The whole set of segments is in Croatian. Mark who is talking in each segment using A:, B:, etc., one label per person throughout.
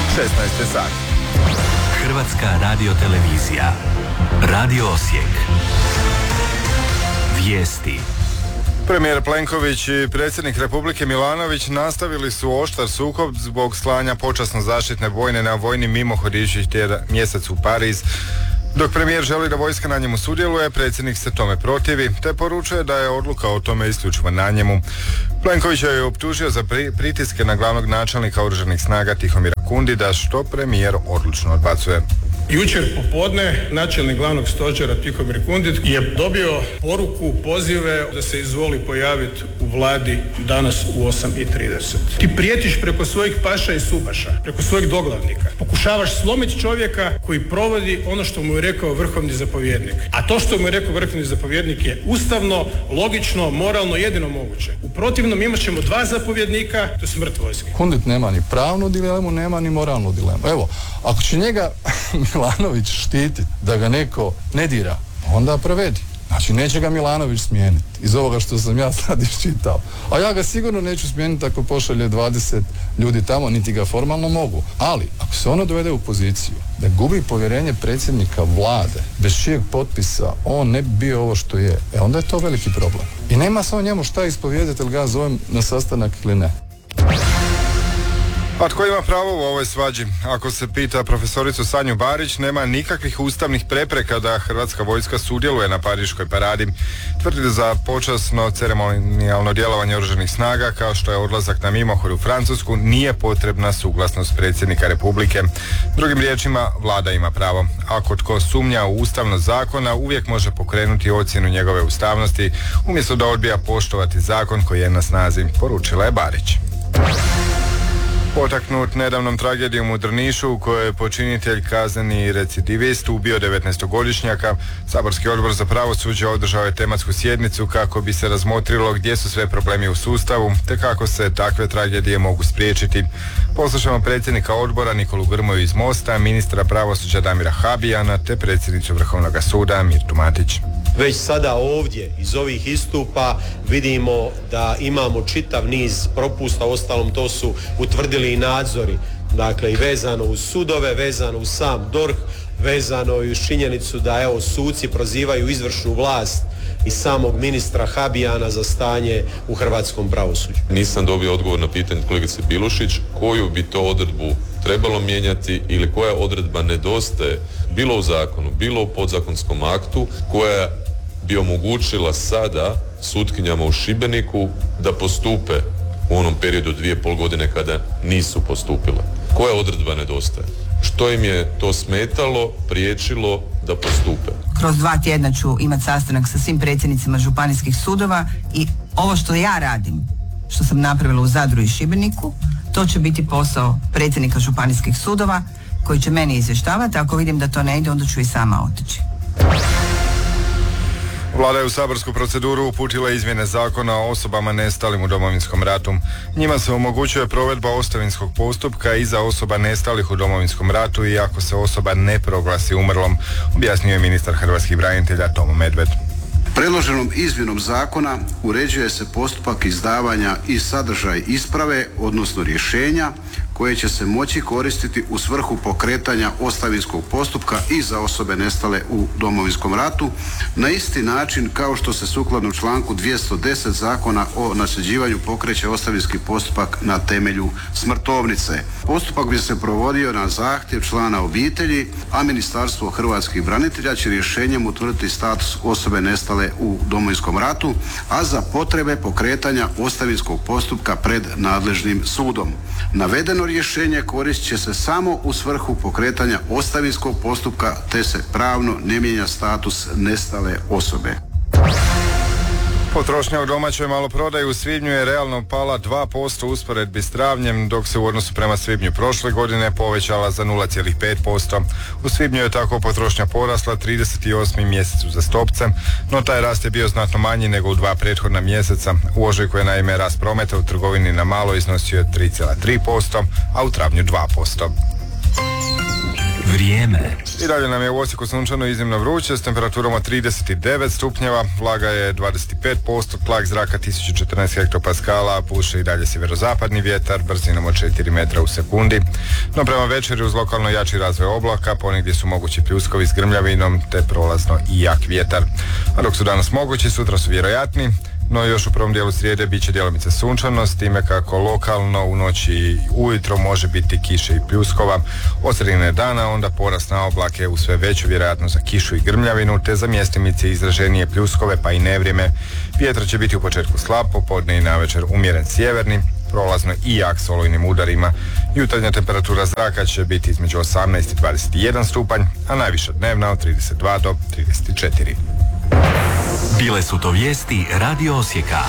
A: 16 sati.
B: Hrvatska radiotelevizija. Radio Osijek. Vijesti.
A: Premijer Plenković i predsjednik Republike Milanović nastavili su oštar sukob zbog slanja počasno zaštitne bojne na vojni mimohod idući mjesec u Pariz. Dok premijer želi da vojska na njemu sudjeluje, predsjednik se tome protivi, te poručuje da je odluka o tome isključivo na njemu. Plenković je optužio za pritiske na glavnog načelnika oružanih snaga Tihomira Kundida, što premijer odlučno odbacuje.
C: Jučer popodne načelnik glavnog stožera Tihomir Kundid je dobio poruku, pozive da se izvoli pojaviti u vladi danas u 8:30. Ti prijetiš preko svojih paša i subaša, preko svojih doglavnika. Pokušavaš slomiti čovjeka koji provodi ono što mu je rekao vrhovni zapovjednik. A to što mu je rekao vrhovni zapovjednik je ustavno, logično, moralno, jedino moguće. U protivnom imat ćemo 2 zapovjednika, to je smrt vojske.
D: Kundid nema ni pravnu dilemu, nema ni moralnu dilemu. Evo, ako će njega Milanović štiti da ga neko ne dira, onda provedi. Znači, neće ga Milanović smijeniti iz ovoga što sam ja sad iščitao. A ja ga sigurno neću smijeniti ako pošalje 20 ljudi tamo, niti ga formalno mogu. Ali, ako se ono dovede u poziciju da gubi povjerenje predsjednika vlade, bez čijeg potpisa on ne bi bio ovo što je, onda je to veliki problem. I nema se o njemu šta ispovijedati, ili ga zovem na sastanak ili ne.
A: A tko ima pravo u ovoj svađi? Ako se pita profesoricu Sanju Barić, nema nikakvih ustavnih prepreka da Hrvatska vojska sudjeluje na Pariškoj paradi. Tvrdi da za počasno ceremonijalno djelovanje oružanih snaga, kao što je odlazak na mimohod u Francusku, nije potrebna suglasnost predsjednika Republike. Drugim riječima, vlada ima pravo. Ako tko sumnja u ustavnost zakona, uvijek može pokrenuti ocjenu njegove ustavnosti, umjesto da odbija poštovati zakon koji je na snazi, poručila je Barić. Potaknut nedavnom tragedijom u Drnišu u kojoj je počinitelj kazneni recidivist ubio 19-godišnjaka, saborski odbor za pravosuđe održao je tematsku sjednicu kako bi se razmotrilo gdje su sve problemi u sustavu te kako se takve tragedije mogu spriječiti. Poslušamo predsjednika odbora Nikolu Grmoju iz Mosta, ministra pravosuđa Damira Habijana te predsjednicu Vrhovnog suda Mirtu Matić.
E: Već sada ovdje iz ovih istupa vidimo da imamo čitav niz propusta, uostalom to su utvrdili i nadzori, dakle i vezano uz sudove, vezano uz sam DORH, vezano i uz činjenicu da evo suci prozivaju izvršnu vlast i samog ministra Habijana za stanje u hrvatskom pravosuđu.
F: Nisam dobio odgovor na pitanje kolegice Bilušić koju bi to odredbu trebalo mijenjati ili koja odredba nedostaje bilo u zakonu, bilo u podzakonskom aktu koja bi omogućila sada sutkinjama u Šibeniku da postupe u onom periodu 2,5 godine kada nisu postupile. Koja odredba nedostaje? Što im je to smetalo, priječilo da postupe?
G: Kroz 2 tjedna ću imati sastanak sa svim predsjednicima županijskih sudova i ovo što ja radim, što sam napravila u Zadru i Šibeniku, to će biti posao predsjednika županijskih sudova koji će meni izvještavati. Ako vidim da to ne ide, onda ću i sama otići.
A: Vlada je u saborsku proceduru uputila izmjene zakona o osobama nestalim u Domovinskom ratu. Njima se omogućuje provedba ostavinskog postupka i za osoba nestalih u Domovinskom ratu i ako se osoba ne proglasi umrlom, objasnio je ministar hrvatskih branitelja Tomo Medved.
H: Predloženom izmjenom zakona uređuje se postupak izdavanja i sadržaj isprave, odnosno rješenja, koje će se moći koristiti u svrhu pokretanja ostavinskog postupka i za osobe nestale u Domovinskom ratu, na isti način kao što se sukladno članku 210 Zakona o nasljeđivanju pokreće ostavinski postupak na temelju smrtovnice. Postupak bi se provodio na zahtjev člana obitelji, a Ministarstvo hrvatskih branitelja će rješenjem utvrditi status osobe nestale u Domovinskom ratu, a za potrebe pokretanja ostavinskog postupka pred nadležnim sudom. Navedeno rješenje koristit će se samo u svrhu pokretanja ostavinskog postupka te se pravno ne mijenja status nestale osobe.
A: Potrošnja u domaćoj maloprodaji u svibnju je realno pala 2% u usporedbi s travnjem, dok se u odnosu prema svibnju prošle godine povećala za 0,5%. U svibnju je tako potrošnja porasla 38. mjesec uzastopce, no taj rast je bio znatno manji nego u 2 prethodna mjeseca. U ožujku je naime rast prometa u trgovini na malo iznosio 3,3%, a u travnju 2%.
B: Vrijeme.
A: I dalje nam je u Osijeku sunčano iznimno vruće s temperaturom od 39 stupnjeva, vlaga je 25%, tlak zraka 1014 hektopaskala, puše i dalje sjeverozapadni vjetar brzinom od 4 metra u sekundi. No prema večeri uz lokalno jači razvoj oblaka, ponegdje su mogući pljuskovi s grmljavinom te prolazno i jak vjetar. A dok su danas mogući, sutra su vjerojatni. No još u prvom dijelu srijede bit će djelomice sunčano, s time kako lokalno u noći i ujutro može biti kiše i pljuskova. Od sredine dana onda porast na oblake u sve veću vjerojatnost za kišu i grmljavinu, te za mjestimice izraženije pljuskove pa i nevrijeme. Vjetar će biti u početku slab, popodne i navečer umjeren sjeverni, prolazno i jak s olujnim udarima. Jutarnja temperatura zraka će biti između 18 i 21 stupanj, a najviša dnevna od 32 do 34.
B: Bile su to vijesti Radio Osijeka.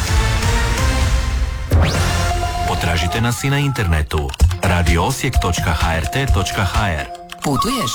B: Potražite nas i na internetu radioosijek.hrt.hr.
I: Putuješ?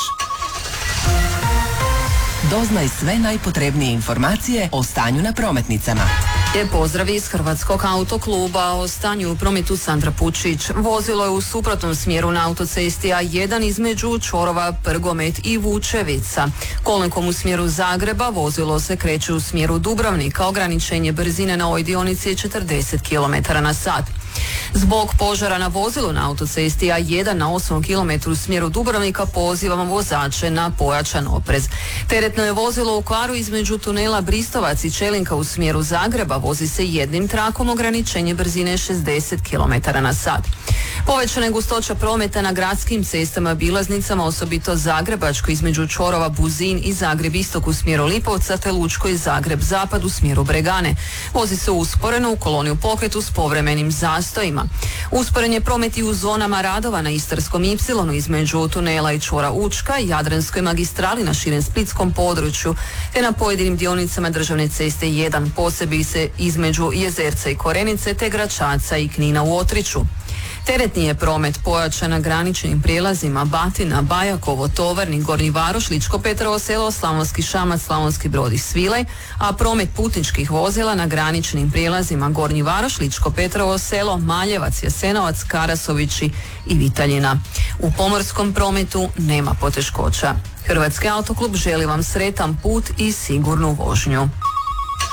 I: Doznaj sve najpotrebnije informacije o stanju na prometnicama.
J: Pozdrav iz Hrvatskog autokluba. O stanju u prometu Sandra Pučić. Vozilo je u suprotnom smjeru na autocesti A1 između Čorova, Prgomet i Vučevica. Kolnikom u smjeru Zagreba vozilo se kreće u smjeru Dubrovnika. Ograničenje brzine na ovoj dionici je 40 km/h. Zbog požara na vozilu na autocesti A1 na 8 km u smjeru Dubrovnika pozivamo vozače na pojačan oprez. Teretno je vozilo u kvaru između tunela Bristovac i Čelinka u smjeru Zagreba. Vozi se jednim trakom, ograničenje brzine 60 km/h. Povećana je gustoća prometa na gradskim cestama, bilaznicama, osobito Zagrebačko između čvorova Buzin i Zagreb istok u smjeru Lipovca, te Lučko i Zagreb zapad u smjeru Bregane. Vozi se usporeno u koloni u pokretu s povremenim zastojima. Usporen je promet i u zonama radova na Istarskom Y između tunela i čvora Učka i Jadranskoj magistrali na širem splitskom području, te na pojedinim dionicama državne ceste 1, posebice između Jezerca i Korenice, te Gračaca i Knina u Otriću. Teretni je promet pojačan na graničnim prijelazima Batina, Bajakovo, Tovarnik, Gornji Varoš, Ličko Petrovo Selo, Slavonski Šamac, Slavonski Brod i Svilaj, a promet putničkih vozila na graničnim prijelazima Gornji Varoš, Ličko Petrovo Selo, Maljevac, Jasenovac, Karasovići i Vitaljina. U pomorskom prometu nema poteškoća. Hrvatski autoklub želi vam sretan put i sigurnu vožnju.